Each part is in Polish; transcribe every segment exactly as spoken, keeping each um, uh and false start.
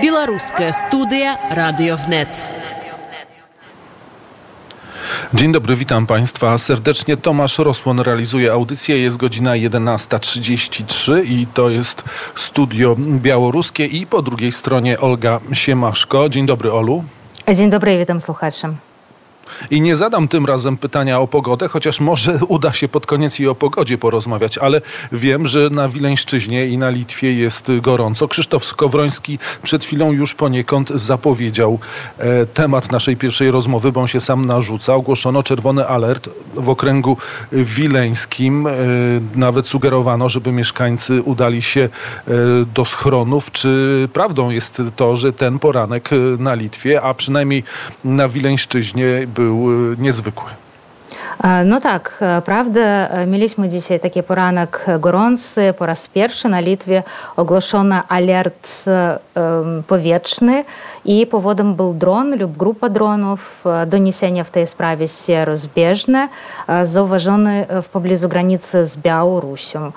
Белорусская студия Radio Wnet. Dzień dobry, witam Państwa serdecznie. Tomasz Rosłon realizuje audycję. Jest godzina jedenasta trzydzieści trzy i to jest Studio Białoruskie i po drugiej stronie Olga Siemaszko. Dzień dobry, Olu. Dzień dobry, witam słuchaczy. I nie zadam tym razem pytania o pogodę, chociaż może uda się pod koniec i o pogodzie porozmawiać, ale wiem, że na Wileńszczyźnie i na Litwie jest gorąco. Krzysztof Skowroński przed chwilą już poniekąd zapowiedział e, temat naszej pierwszej rozmowy, bo on się sam narzuca. Ogłoszono czerwony alert w okręgu wileńskim. E, nawet sugerowano, żeby mieszkańcy udali się e, do schronów. Czy prawdą jest to, że ten poranek na Litwie, a przynajmniej na Wileńszczyźnie był niezwykły? No tak, prawda. Mieliśmy dzisiaj taki poranek gorący. Po raz pierwszy na Litwie ogłoszono alert powietrzny i powodem był dron lub grupa dronów. Doniesienia w tej sprawie się rozbieżne, zauważone w pobliżu granicy z Białorusią.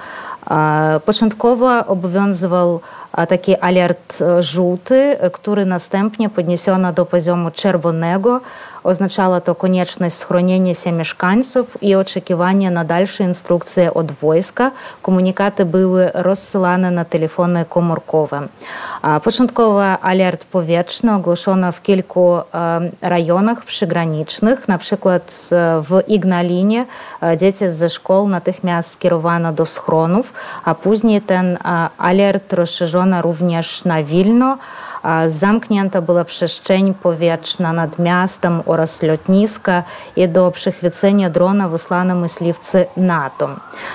Początkowo obowiązywał taki alert żółty, który następnie podniesiono do poziomu czerwonego. Oznaczało to konieczność schronienia się mieszkańców i oczekiwania na dalsze instrukcje od wojska. Komunikaty były rozsyłane na telefony komórkowe. Początkowo alert powietrzny ogłoszono w kilku rejonach przygranicznych. Na przykład w Ignalinie dzieci ze szkół natychmiast skierowano do schronów, a później ten alert rozszerzono również na Wilno. Zamknięta była przestrzeń powietrzna nad miastem oraz lotniska i do przechwycenia drona wysłano myśliwcy NATO.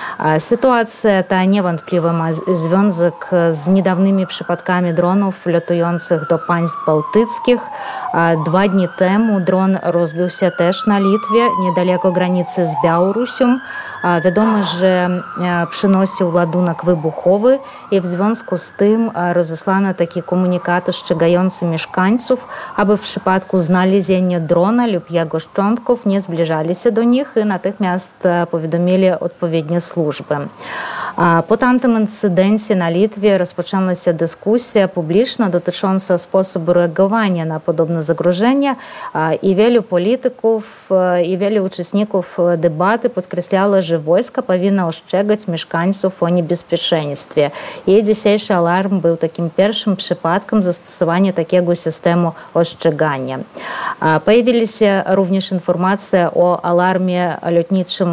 Sytuacja ta niewątpliwie ma związek z niedawnymi przypadkami dronów latujących do państw bałtyckich. Dwa dni temu dron rozbił się też na Litwie, niedaleko granicy z Białorusią. Wiadomo, że przynosił ładunek wybuchowy i w związku z tym rozesłano takie komunikaty ostrzegające mieszkańców, aby w przypadku znalezienia drona lub jego szczątków nie zbliżali się do nich i natychmiast powiadomili odpowiednie służby. Po tamtym incydencie na Litwie rozpoczęła się dyskusja publiczna dotycząca sposobu reagowania na podobne zagrożenia i wielu polityków i wielu uczestników debaty podkreślało, że wojsko powinno ostrzegać mieszkańców o niebezpieczeństwie. I dzisiejszy alarm był takim pierwszym przypadkiem zastosowania takiego systemu ostrzegania. Pojawiły się również informacje o alarmie lotniczym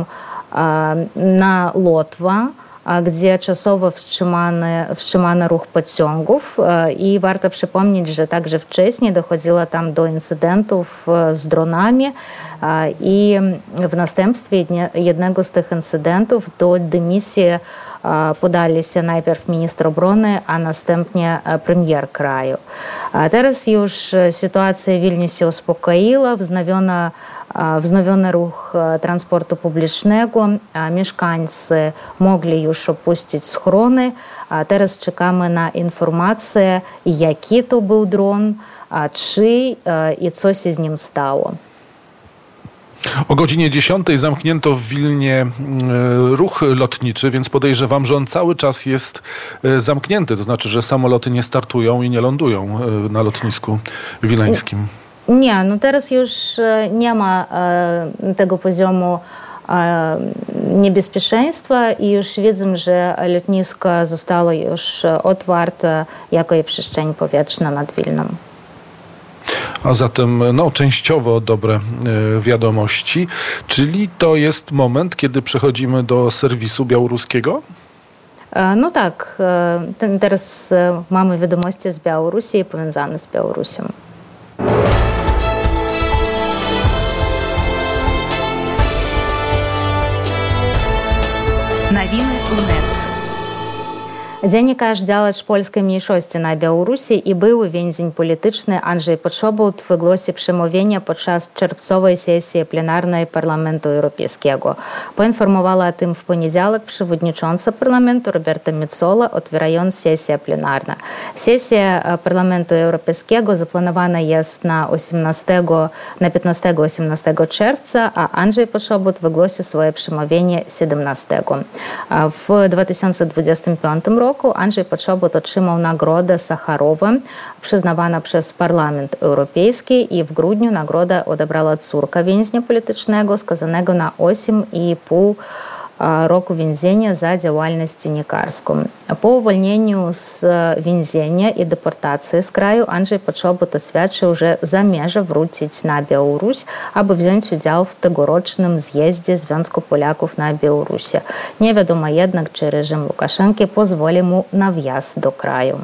na Łotwa, gdzie czasowo wstrzymany, wstrzymano ruch pociągów i warto przypomnieć, że także wcześniej dochodziło tam do incydentów z dronami i w następstwie jednego z tych incydentów do dymisji podali się najpierw minister obrony, a następnie premier kraju. Teraz już sytuacja w Wilnie się uspokoiła, wznowiono Wznowiono ruch transportu publicznego, mieszkańcy mogli już opuścić schrony. Teraz czekamy na informację, jaki to był dron, czy i co się z nim stało. O godzinie dziesiątej zamknięto w Wilnie ruch lotniczy, więc podejrzewam, że on cały czas jest zamknięty. To znaczy, że samoloty nie startują i nie lądują na lotnisku wileńskim. Nie, no teraz już nie ma e, tego poziomu e, niebezpieczeństwa i już wiedzą, że lotnisko zostało już otwarte jako i przestrzeń powietrzna nad Wilnem. A zatem no, częściowo dobre e, wiadomości, czyli to jest moment, kiedy przechodzimy do serwisu białoruskiego? E, no tak, e, ten, teraz e, mamy wiadomości z Białorusi powiązane z Białorusią. Новины УНЕТ. Dziennikarz, działacz polskiej mniejszości na Białorusi i były więzień polityczny Andrzej Poczobut wygłosił przemówienie podczas czerwcowej sesji plenarnej Parlamentu Europejskiego. Poinformowała o tym w poniedziałek przewodnicząca Parlamentu Roberta Metsola, otwierając sesję plenarną. Sesja Parlamentu Europejskiego zaplanowana jest na, na piętnastego osiemnastego czerwca, a Andrzej Poczobut wygłosił swoje przemówienie siedemnastego. W dwa tysiące dwudziestym piątym roku roku Andrzej Poczobut otrzymał nagrodę Sacharowa, przyznawana przez Parlament Europejski, i w grudniu nagrodę odebrała córka więźnia politycznego, skazanego na osiem i pół roku więzienia za działalność dziennikarską. Po uwolnieniu z więzienia i deportacji z kraju Andrzej Poczobut oświadczył, że zamierza wrócić na Białoruś, aby wziąć udział w tegorocznym zjeździe Związku Polaków na Białorusi. Nie wiadomo jednak, czy reżim Łukaszenki pozwoli mu na wjazd do kraju.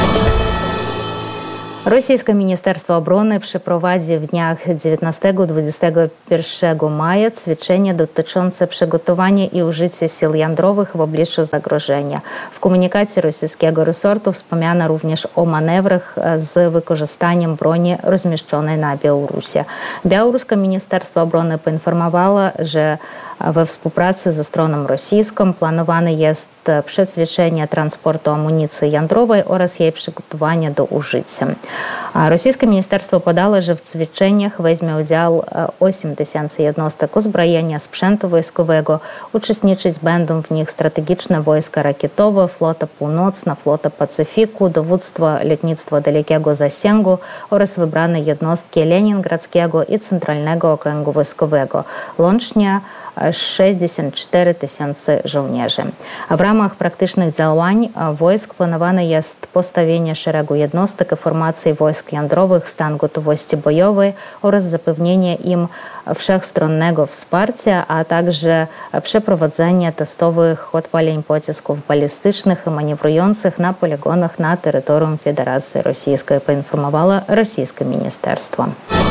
Rosyjskie Ministerstwo Obrony przeprowadzi w dniach dziewiętnastego do dwudziestego pierwszego maja ćwiczenia dotyczące przygotowania i użycia sił jądrowych w obliczu zagrożenia. W komunikacie rosyjskiego resortu wspomniano również o manewrach z wykorzystaniem broni rozmieszczonej na Białorusi. Białoruskie Ministerstwo Obrony poinformowało, że we współpracy ze stroną rosyjską planowane jest przećwiczenie transportu amunicji jądrowej oraz jej przygotowania do użycia. Rosyjskie ministerstwo podało, że w ćwiczeniach weźmie udział osiem tysięcy jednostek uzbrojenia, sprzętu wojskowego. Uczestniczyć będą w nich strategiczne wojska rakietowe, flota północna, flota Pacyfiku, dowództwo lotnictwa dalekiego zasięgu oraz wybrane jednostki Leningradzkiego i Centralnego Okręgu Wojskowego. Łącznie sześćdziesiąt cztery tysiące żołnierzy. W ramach praktycznych działań wojsk planowane jest postawienie szeregu jednostek i formacji wojsk jądrowych w stan gotowości bojowej oraz zapewnienie im wszechstronnego wsparcia, a także przeprowadzenie testowych odpaleń pocisków balistycznych i manewrujących na poligonach na terytorium Federacji Rosyjskiej, poinformowało rosyjskie ministerstwo.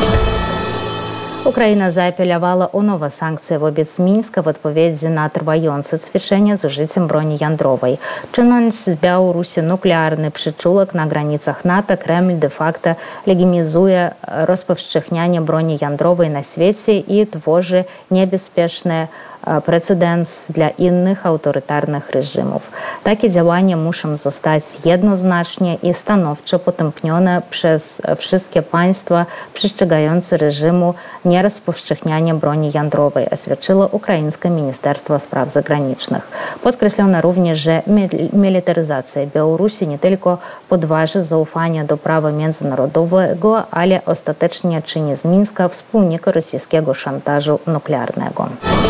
Ukraina zaapelowała o nowe sankcje wobec Mińska w odpowiedzi na trwające ćwiczenia z użyciem broni jądrowej. Czyniąc z Białorusi nuklearny przyczółek na granicach NATO, Kreml de facto legitymizuje rozpowszechnianie broni jądrowej na świecie i tworzy niebezpieczne precedens dla innych autorytarnych reżimów. Takie działania muszą zostać jednoznacznie i stanowczo potępione przez wszystkie państwa przestrzegające reżimu nierozpowszechniania broni jądrowej, oświadczyło ukraińskie Ministerstwo Spraw Zagranicznych. Podkreślono również, że militaryzacja Białorusi nie tylko podważy zaufanie do prawa międzynarodowego, ale ostatecznie czyni z Mińska wspólnika rosyjskiego szantażu nuklearnego.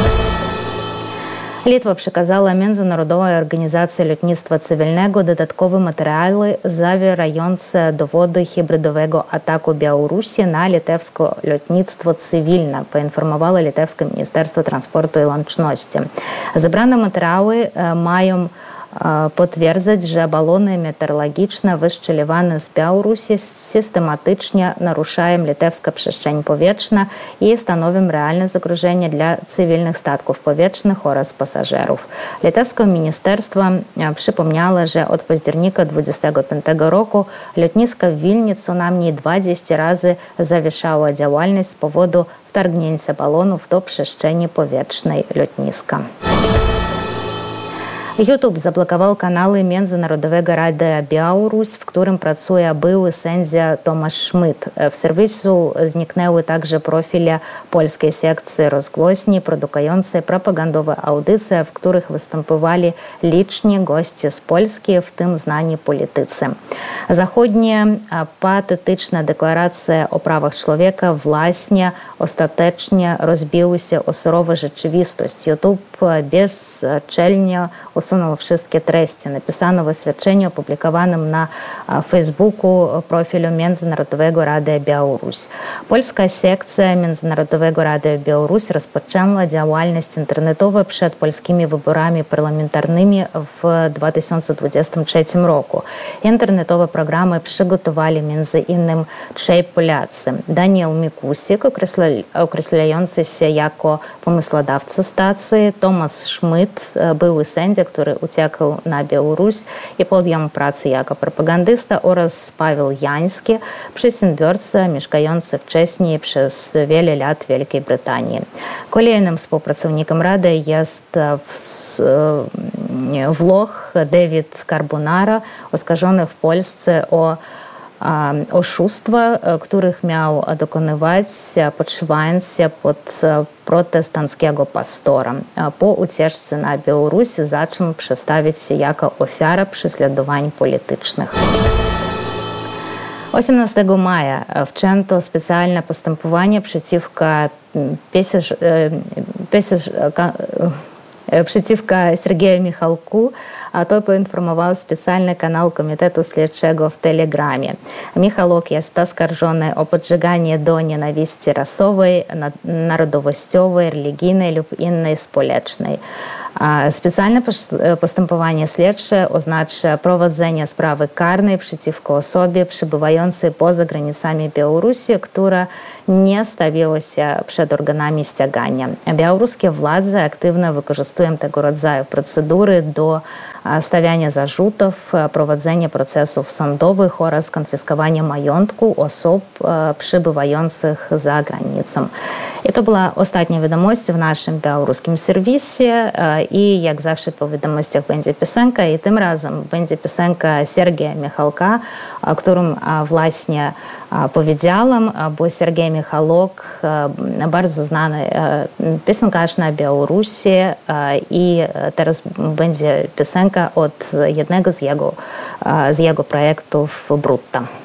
Litwa przekazała Międzynarodowej Organizacji Lotnictwa Cywilnego dodatkowe materiały zawierające dowody hybrydowego ataku Białorusi na litewskie lotnictwo cywilne, poinformowało litewskie Ministerstwo Transportu i Łączności. Zebrane materiały mają potwierdzać, że balony meteorologiczne wystrzeliwane z Białorusi systematycznie naruszają litewską przestrzeń powietrzną i stanowią realne zagrożenie dla cywilnych statków powietrznych oraz pasażerów. Litewskie ministerstwo przypomniało, że od października dwudziestego piątego roku lotnisko w Wilnie co najmniej dwadzieścia razy zawieszało działalność z powodu wtargnięcia balonów do przestrzeni powietrznej lotniska. YouTube zablokował kanały Międzynarodowego Radia Białoruś, w którym pracuje były sędzia Tomasz Szmyt. W serwisu zniknęły także profile polskiej sekcji rozgłośni produkującej propagandowe audycje, w których występowali liczni goście z Polski, w tym znani politycy. Zachodnie patetyczne deklaracje o prawach człowieka właśnie ostatecznie rozbiły się o surową rzeczywistość. YouTube bezczelnie usunął wszystkie treści. Napisano w oświadczeniu opublikowanym na Facebooku profilu Międzynarodowego Radia Białoruś. Polska sekcja Międzynarodowego Radia Białoruś rozpoczęła działalność internetową przed polskimi wyborami parlamentarnymi w dwa tysiące dwudziestym trzecim roku. Internetowe programy przygotowali między innymi trzej Polacy. Daniel Mikusik, określający się jako pomysłodawca stacji, Tomasz Szmyt, były sędzia, który uciekł na Białoruś i podjął pracę jako propagandysta, oraz Paweł Jański, przedsiębiorca mieszkający wcześniej przez wiele lat w Wielkiej Brytanii. Kolejnym współpracownikiem Rady jest Włoch David Carbonara, oskarżony w Polsce o oszustwa, których miał dokonywać, podszywając się pod protestanckiego pastora. Po ucieczce na Białoruś zaczął przedstawić się jako ofiara prześladowań politycznych. osiemnastego maja wszczęto specjalne postępowanie przeciwko pieśarz, pieśarz, przeciwko Sergeju Michalku, a to poinformował specjalny kanał Komitetu Śledczego w Telegramie. Michalok jest oskarżony o podżeganie do nienawiści rasowej, narodowościowej, religijnej lub innej społecznej. Specjalne postępowanie śledcze oznacza prowadzenie sprawy karnej przeciwko osobie przebywającej poza granicami Białorusi, która nie stawiła się przed organami ścigania. Białoruskie władze aktywnie wykorzystują tego rodzaju procedury do stawiania zarzutów, prowadzenia procesów sądowych oraz konfiskowania majątku osób przebywających za granicą. I to była ostatnia wiadomość w naszym białoruskim serwisie i jak zawsze po wiadomościach będzie piosenka i tym razem będzie piosenka Sergeja Michalka, o którym właśnie powiedziałam, bo Sergej Michalok bardzo znany piosenkarz na Białorusi i teraz będzie piosenka od jednego z jego, z jego projektów Brutta.